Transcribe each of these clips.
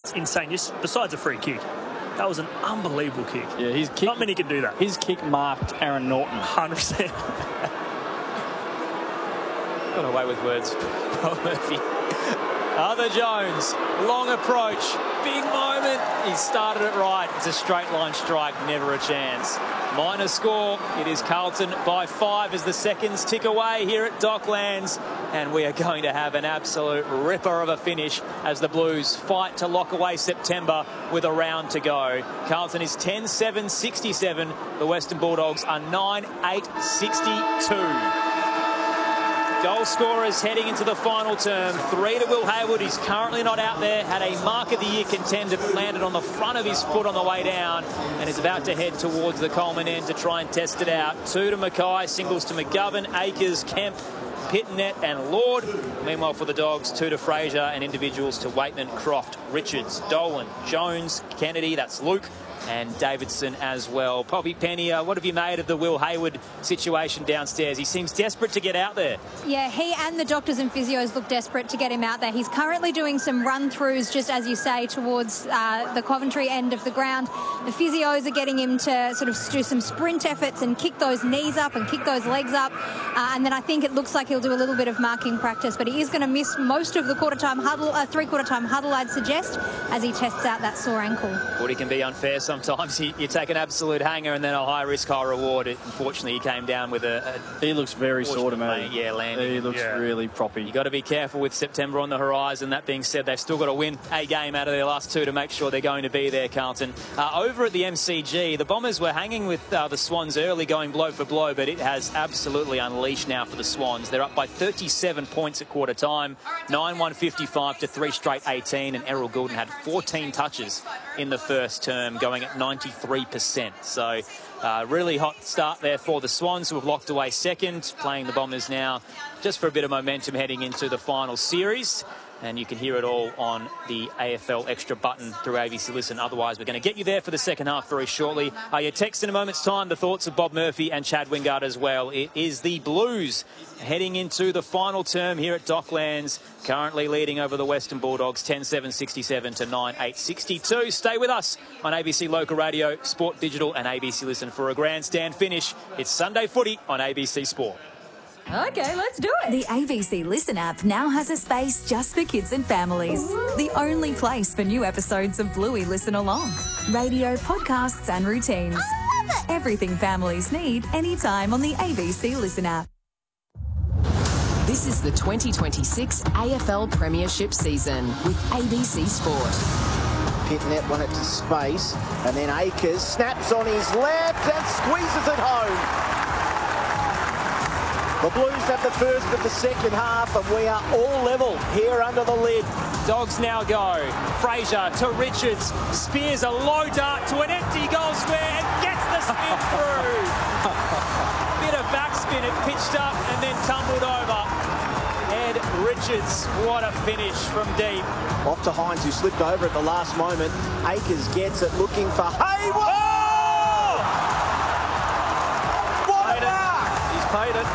That's insane, just besides a free kick. That was an unbelievable kick. Yeah, his kick. Not many can do that. His kick marked Aaron Norton. 100%. Got away with words. Bob Murphy. Other Jones. Long approach. Big moment. He started it right. It's a straight line strike. Never a chance. Minor score. It is Carlton by 5 as the seconds tick away here at Docklands. And we are going to have an absolute ripper of a finish as the Blues fight to lock away September with a round to go. Carlton is 10-7-67. The Western Bulldogs are 9-8-62. Goal scorers heading into the final term. 3 to Will Hayward. He's currently not out there. Had a Mark of the Year contender, landed on the front of his foot on the way down and is about to head towards the Coleman end to try and test it out. 2 to Mackay, singles to McGovern, Akers, Kemp, Pitnet and Lord. Meanwhile for the Dogs, 2 to Fraser and individuals to Waitman, Croft, Richards, Dolan, Jones, Kennedy, that's Luke, and Davidson as well. Poppy Penny, what have you made of the Will Hayward situation downstairs? He seems desperate to get out there. Yeah, he and the doctors and physios look desperate to get him out there. He's currently doing some run-throughs, just as you say, towards the Coventry end of the ground. The physios are getting him to sort of do some sprint efforts and kick those knees up and kick those legs up. And then I think it looks like he'll do a little bit of marking practice, but he is going to miss most of the quarter-time huddle, three-quarter-time huddle, I'd suggest, as he tests out that sore ankle. Footy can be unfair sometimes. You take an absolute hanger and then a high-risk, high-reward. Unfortunately, he came down with a he looks very sore to me. Yeah, landing. He looks really proppy. You've got to be careful with September on the horizon. That being said, they've still got to win a game out of their last 2 to make sure they're going to be there, Carlton. Over at the MCG, the Bombers were hanging with the Swans early, going blow for blow, but it has absolutely unleashed now for the Swans. They're up by 37 points at quarter time, 9-1-55 to 3 straight 18, and Errol Goulden had 14 touches in the first term, going at 93%. So really hot start there for the Swans, who have locked away second, playing the Bombers now just for a bit of momentum heading into the final series. And you can hear it all on the AFL Extra button through ABC Listen. Otherwise, we're going to get you there for the second half very shortly. Your text in a moment's time, the thoughts of Bob Murphy and Chad Wingard as well. It is the Blues heading into the final term here at Docklands, currently leading over the Western Bulldogs 10-7-67 to 9-8-62. Stay with us on ABC Local Radio, Sport Digital and ABC Listen for a grandstand finish. It's Sunday Footy on ABC Sport. Okay, let's do it. The ABC Listen app now has a space just for kids and families. Ooh. The only place for new episodes of Bluey Listen Along. Radio, podcasts and routines. I love it. Everything families need anytime on the ABC Listen app. This is the 2026 AFL Premiership season with ABC Sport. Pitnet won it to space, and then Akers snaps on his left and squeezes it home. The Blues have the first of the second half, and we are all level here under the lid. Dogs now go. Fraser to Richards. Spears a low dart to an empty goal square and gets the spin through. Bit of backspin. It pitched up and then tumbled over. Ed Richards, what a finish from deep. Off to Hines, who slipped over at the last moment. Akers gets it, looking for Hayward. Oh! What a mark! He's paid it.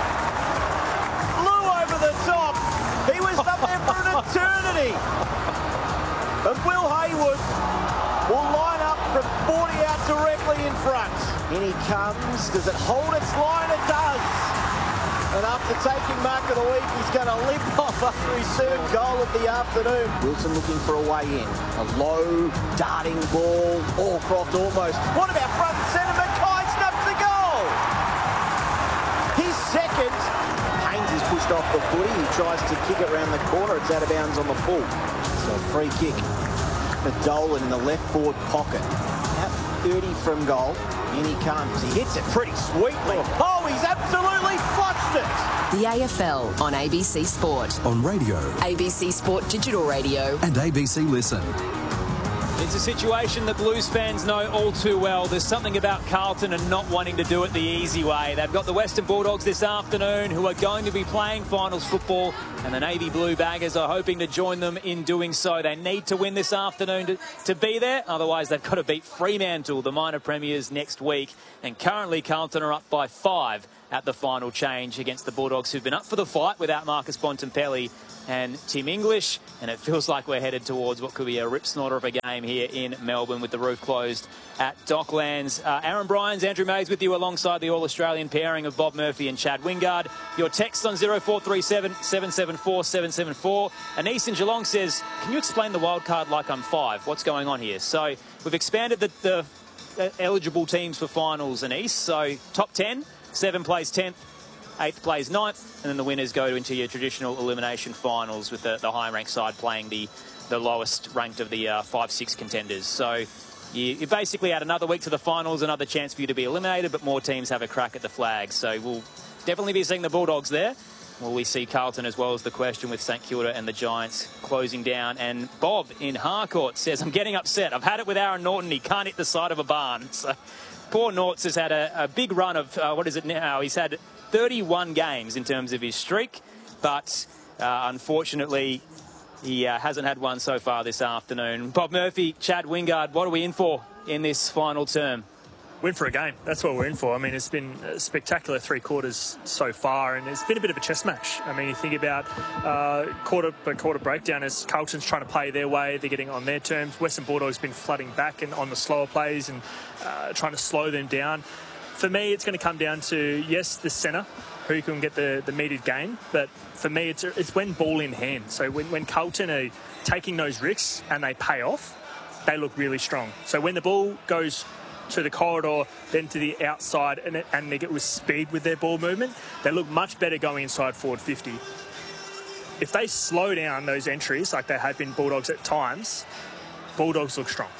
He was up there for an eternity. And Will Hayward will line up from 40 out directly in front. In he comes. Does it hold its line? It does. And after taking mark of the week, he's going to limp off after his third goal of the afternoon. Wilson looking for a way in. A low, darting ball. Allcroft almost. What about front and centre? Mackay snaps the goal. His second. Haynes is pushed off the footy. He tries to kick it around the corner. It's out of bounds on the full. So a free kick for Dolan in the left forward pocket. About 30 from goal. In he comes. He hits it pretty sweetly. Oh, he's absolutely flushed it. The AFL on ABC Sport. On radio. ABC Sport Digital Radio. And ABC Listen. It's a situation that Blues fans know all too well. There's something about Carlton and not wanting to do it the easy way. They've got the Western Bulldogs this afternoon who are going to be playing finals football, and the Navy Blue Baggers are hoping to join them in doing so. They need to win this afternoon to be there. Otherwise, they've got to beat Fremantle, the minor premiers, next week. And currently, Carlton are up by 5 at the final change against the Bulldogs, who've been up for the fight without Marcus Bontempelli and Tim English, and it feels like we're headed towards what could be a rip-snorter of a game here in Melbourne with the roof closed at Docklands. Aaron Bryans, Andrew Mays with you alongside the All-Australian pairing of Bob Murphy and Chad Wingard. Your text on 0437 774 774. Anise in Geelong says, can you explain the wild card like I'm 5? What's going on here? So we've expanded the eligible teams for finals, Anise. So top 10, 7 plays 10th. 8th plays 9th, and then the winners go into your traditional elimination finals with the high-ranked side playing the lowest ranked of the 5-6 contenders. So you basically add another week to the finals, another chance for you to be eliminated, but more teams have a crack at the flag. So we'll definitely be seeing the Bulldogs there. Will we see Carlton as well as the question with St Kilda and the Giants closing down? And Bob in Harcourt says, I'm getting upset. I've had it with Aaron Norton. He can't hit the side of a barn. So poor Norts has had a big run of, what is it now? He's had 31 games in terms of his streak, but unfortunately he hasn't had one so far this afternoon. Bob Murphy, Chad Wingard, what are we in for in this final term? Win for a game. That's what we're in for. I mean, it's been a spectacular 3 quarters so far, and it's been a bit of a chess match. I mean, you think about quarter-by-quarter breakdown as Carlton's trying to play their way. They're getting on their terms. Western Bulldogs been flooding back and on the slower plays and trying to slow them down. For me, it's going to come down to, yes, the centre, who can get the metered game. But for me, it's when ball in hand. So when Carlton are taking those risks and they pay off, they look really strong. So when the ball goes to the corridor, then to the outside, and they get with speed with their ball movement, they look much better going inside forward 50. If they slow down those entries, like they have been Bulldogs at times, Bulldogs look strong.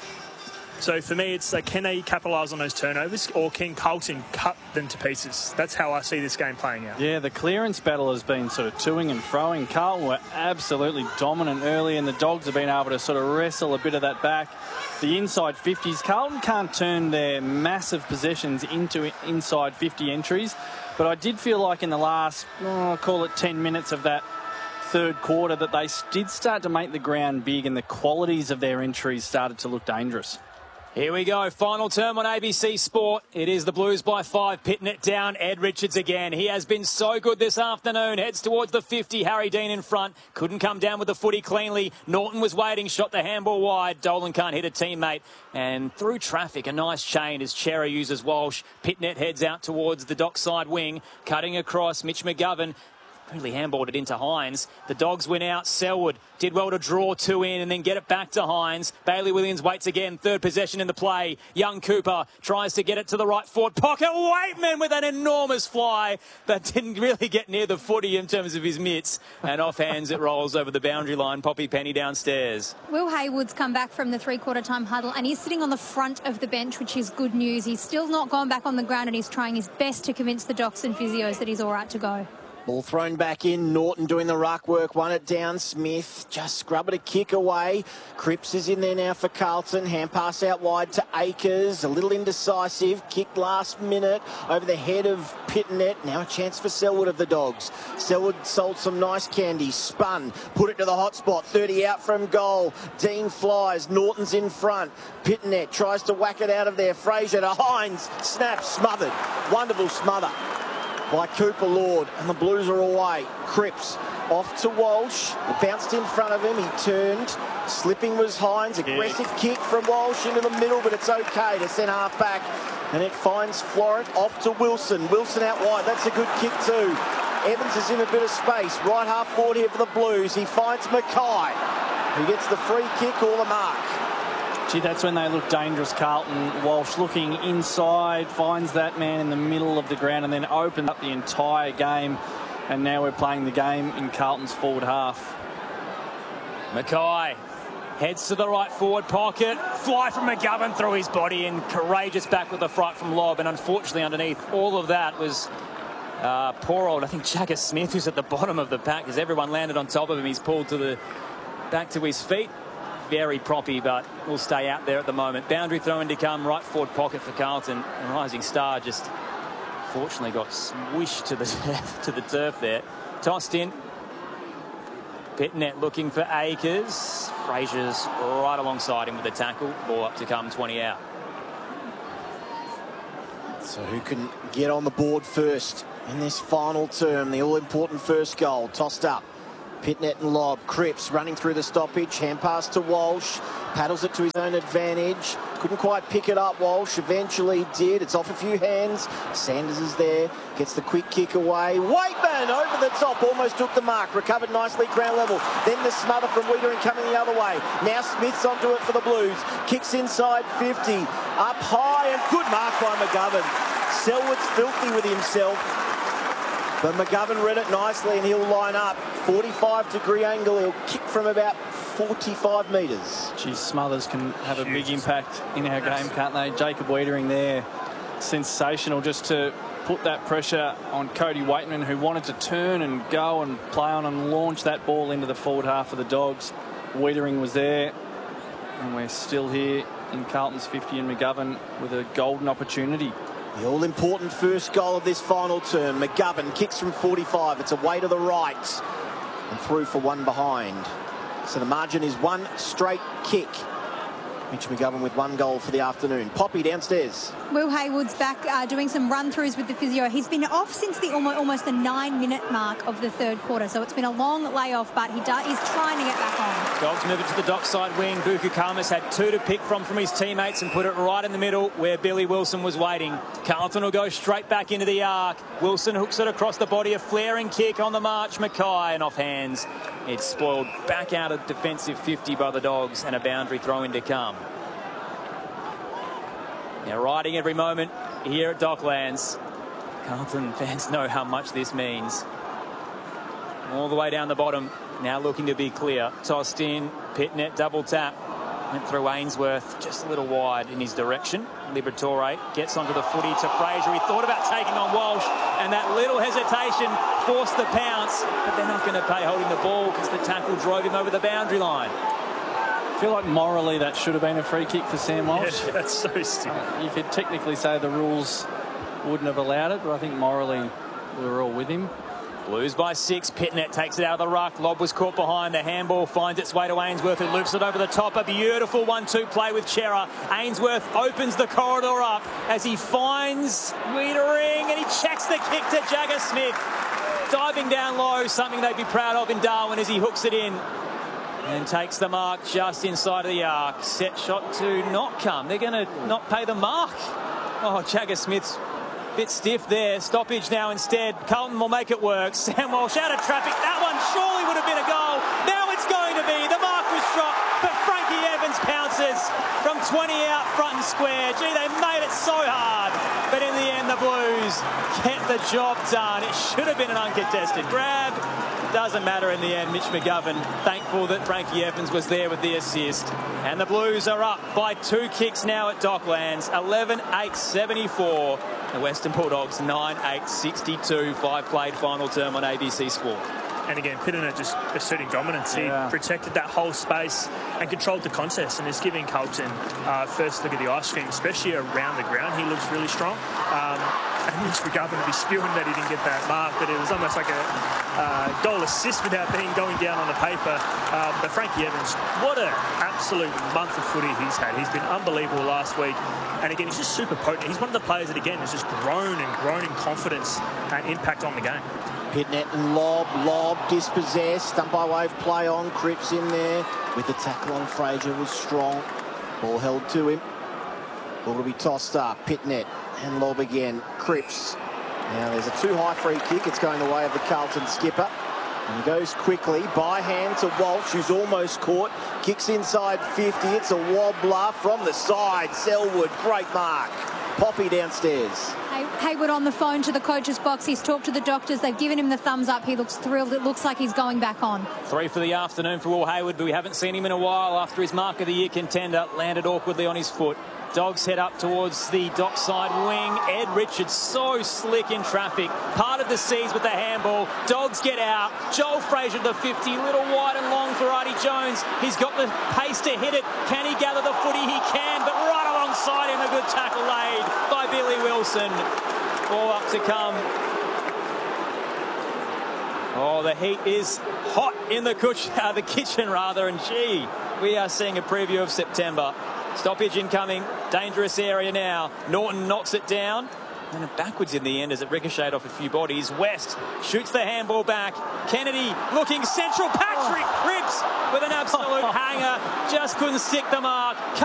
So for me, it's like, can they capitalise on those turnovers, or can Carlton cut them to pieces? That's how I see this game playing out. Yeah, the clearance battle has been sort of toing and froing. Carlton were absolutely dominant early, and the Dogs have been able to sort of wrestle a bit of that back. The inside 50s, Carlton can't turn their massive possessions into inside 50 entries, but I did feel like in the last, call it 10 minutes of that third quarter, that they did start to make the ground big, and the qualities of their entries started to look dangerous. Here we go, final term on ABC Sport. It is the Blues by 5, pitting it down. Ed Richards again. He has been so good this afternoon. Heads towards the 50. Harry Dean in front. Couldn't come down with the footy cleanly. Norton was waiting, shot the handball wide. Dolan can't hit a teammate. And through traffic, a nice chain as Chera uses Walsh. Pitnet heads out towards the dockside wing. Cutting across, Mitch McGovern really handballed it into Hines. The Dogs win out. Selwood did well to draw 2 in and then get it back to Hines. Bailey Williams waits again. Third possession in the play. Young Cooper tries to get it to the right forward pocket. Waitman with an enormous fly, but didn't really get near the footy in terms of his mitts. And off hands it rolls over the boundary line. Poppy Penny downstairs. Will Hayward's come back from the 3-quarter time huddle, and he's sitting on the front of the bench, which is good news. He's still not gone back on the ground, and he's trying his best to convince the docs and physios that he's all right to go. Ball thrown back in. Norton doing the ruck work. Won it down. Smith just scrubbing a kick away. Cripps is in there now for Carlton. Hand pass out wide to Akers. A little indecisive. Kick last minute over the head of Pitnet. Now a chance for Selwood of the Dogs. Selwood sold some nice candy. Spun. Put it to the hot spot. 30 out from goal. Dean flies. Norton's in front. Pitnet tries to whack it out of there. Fraser to Hines. Snap. Smothered. Wonderful smother by Cooper Lord, and the Blues are away. Cripps off to Walsh. It bounced in front of him. He turned. Slipping was Hines. Aggressive kick from Walsh into the middle, but it's okay to send half back. And it finds Florent off to Wilson. Wilson out wide. That's a good kick too. Evans is in a bit of space. Right half forward here for the Blues. He finds Mackay, who gets the free kick or the mark. Gee, that's when they look dangerous, Carlton. Walsh looking inside, finds that man in the middle of the ground and then opens up the entire game. And now we're playing the game in Carlton's forward half. Mackay heads to the right forward pocket. Fly from McGovern through his body and courageous back with the fright from Lobb. And unfortunately underneath all of that was poor old, I think, Jagger Smith, who's at the bottom of the pack. As everyone landed on top of him, he's pulled back to his feet. Very proppy, but will stay out there at the moment. Boundary throw in to come, right forward pocket for Carlton. And Rising Star just fortunately got swished to the turf there. Tossed in. Pitnet looking for Akers. Fraser's right alongside him with the tackle. Ball up to come, 20 out. So who can get on the board first in this final term? The all-important first goal, tossed up. Pitnet and lob. Cripps running through the stoppage. Hand pass to Walsh. Paddles it to his own advantage. Couldn't quite pick it up, Walsh. Eventually did. It's off a few hands. Sanders is there. Gets the quick kick away. Waitman over the top. Almost took the mark. Recovered nicely at ground level. Then the smother from Wiedering coming the other way. Now Smith's onto it for the Blues. Kicks inside 50. Up high and good mark by McGovern. Selwood's filthy with himself. But McGovern read it nicely and he'll line up. 45-degree angle. He'll kick from about 45 metres. Geez, Smothers can have a big impact in our game, can't they? Jacob Wiedering there, sensational, just to put that pressure on Cody Waitman, who wanted to turn and go and play on and launch that ball into the forward half of the Dogs. Wiedering was there, and we're still here in Carlton's 50 and McGovern with a golden opportunity. The all-important first goal of this final term. McGovern kicks from 45. It's away to the right and through for one behind. So the margin is one straight kick. Mitch McGovern with one goal for the afternoon. Poppy downstairs. Will Hayward's back doing some run-throughs with the physio. He's been off since the almost the 9-minute mark of the third quarter, so it's been a long layoff, but he's trying to get back on. Dogs move it to the dockside wing. Buku Khamis had two to pick from his teammates and put it right in the middle where Billy Wilson was waiting. Carlton will go straight back into the arc. Wilson hooks it across the body. A flaring kick on the march. Mackay and off hands. It's spoiled back out of defensive 50 by the Dogs and a boundary throw in to come. Now riding every moment here at Docklands. Carlton fans know how much this means. All the way down the bottom. Now looking to be clear. Tossed in. Pitnet double tap. Went through Ainsworth just a little wide in his direction. Liberatore gets onto the footy to Fraser. He thought about taking on Walsh, and that little hesitation forced the pounce, but they're not going to pay holding the ball because the tackle drove him over the boundary line. I feel like morally that should have been a free kick for Sam Walsh. Yeah, that's so stupid. You could technically say the rules wouldn't have allowed it, but I think morally we were all with him. Blues by 6. Pitnet takes it out of the ruck. Lob was caught behind. The handball finds its way to Ainsworth, who loops it over the top. A beautiful 1-2 play with Chera. Ainsworth opens the corridor up as he finds Wiedering, and he checks the kick to Jagger Smith. Diving down low, something they'd be proud of in Darwin as he hooks it in. And takes the mark just inside of the arc. Set shot to not come. They're going to not pay the mark. Oh, Jagger Smith's bit stiff there. Stoppage now instead. Carlton will make it work. Sam Walsh out of traffic. That one surely would have been a goal. Now it's going to be. The mark was dropped, but Frankie Evans pounces from 20 out front and square. Gee, they made it so hard. But in the end, the Blues get the job done. It should have been an uncontested grab. Doesn't matter in the end. Mitch McGovern thankful that Frankie Evans was there with the assist. And the Blues are up by 2 kicks now at Docklands. 11-8-74. The Western Bulldogs 9-8-62. 5 played final term on ABC Sport. And again, Pitnet just asserting dominance. He protected that whole space and controlled the contest, and is giving Carlton first look at the ice cream, especially around the ground. He looks really strong. And Mitch McGovern would be spewing that he didn't get that mark, but it was almost like a goal assist without going down on the paper. But Frankie Evans, what an absolute month of footy he's had. He's been unbelievable last week. And again, he's just super potent. He's one of the players that, again, has just grown in confidence and impact on the game. Pitnet and lob, dispossessed. Umpire wave play on. Cripps in there with the tackle on Fraser was strong. Ball held to him. Ball to be tossed up. Pitnet and lob again. Cripps. Now there's a too high free kick. It's going the way of the Carlton skipper. And he goes quickly by hand to Walsh, who's almost caught. Kicks inside 50. It's a wobbler from the side. Selwood, great mark. Poppy downstairs. Hayward on the phone to the coach's box. He's talked to the doctors. They've given him the thumbs up. He looks thrilled. It looks like he's going back on. 3 for the afternoon for Will Hayward, but we haven't seen him in a while after his Mark of the Year contender landed awkwardly on his foot. Dogs head up towards the dockside wing. Ed Richards so slick in traffic. Parted the seas with the handball. Dogs get out. Joel Fraser the 50. Little wide and long for Artie Jones. He's got the pace to hit it. Can he gather the footy? He can, but right alongside him, a good tackle laid by Billy Wilson. All up to come. Oh, the heat is hot in the kitchen, and gee, we are seeing a preview of September. Stoppage incoming. Dangerous area now. Norton knocks it down. And backwards in the end as it ricocheted off a few bodies. West shoots the handball back. Kennedy looking central. Patrick Cripps with an absolute hanger. Just couldn't stick the mark.